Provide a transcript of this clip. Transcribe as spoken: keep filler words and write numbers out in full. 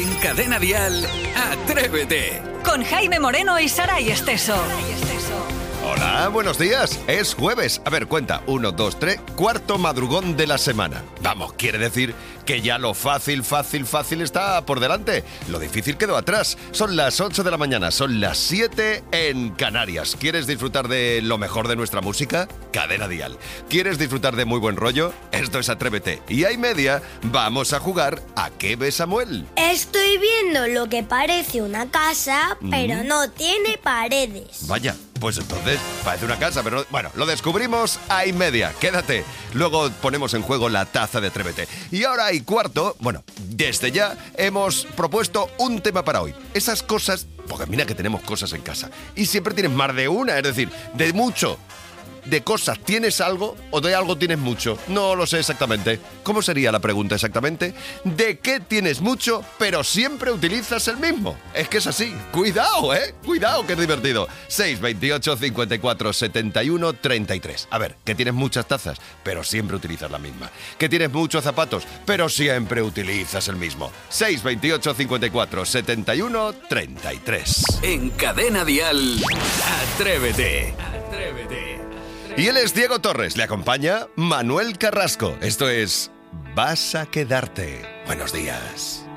En Cadena Dial, Atrévete. Con Jaime Moreno y Saray Esteso. Hola, buenos días. Es jueves. A ver, cuenta. Uno, dos, tres. Cuarto madrugón de la semana. Vamos, quiere decir que ya lo fácil, fácil, fácil está por delante. Lo difícil quedó atrás. Son las ocho de la mañana. Son las siete en Canarias. ¿Quieres disfrutar de lo mejor de nuestra música? Cadena Dial. ¿Quieres disfrutar de muy buen rollo? Esto es Atrévete. Y a y media vamos a jugar a ¿Qué ve Samuel? Estoy viendo lo que parece una casa, pero Mm. no tiene paredes. Vaya, pues entonces parece una casa, pero no- bueno, lo descubrimos a y media. Quédate. Luego ponemos en juego la taza de Atrévete. Y ahora y cuarto, bueno, desde ya hemos propuesto un tema para hoy. Esas cosas, porque mira que tenemos cosas en casa. Y siempre tienes más de una, es decir, de mucho. ¿De cosas tienes algo o de algo tienes mucho? No lo sé exactamente. ¿Cómo sería la pregunta exactamente? ¿De qué tienes mucho pero siempre utilizas el mismo? Es que es así. Cuidado, ¿eh? Cuidado, que es divertido. seis, veintiocho, cincuenta y cuatro, setenta y uno, treinta y tres. A ver, que tienes muchas tazas pero siempre utilizas la misma. Que tienes muchos zapatos pero siempre utilizas el mismo. seis, veintiocho, cincuenta y cuatro, setenta y uno, treinta y tres. En Cadena Dial, Atrévete. Atrévete. Y él es Diego Torres, le acompaña Manuel Carrasco. Esto es Vas a quedarte. Buenos días.